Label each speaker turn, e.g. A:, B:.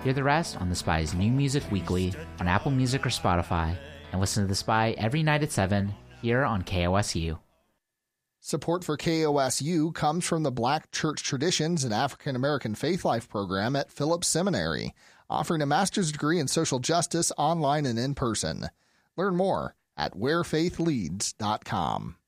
A: Hear the rest on The Spy's New Music Weekly on Apple Music or Spotify, and listen to The Spy every night at 7 here on KOSU.
B: Support for KOSU comes from the Black Church Traditions and African American Faith Life program at Phillips Seminary, offering a master's degree in social justice online and in person. Learn more at wherefaithleads.com.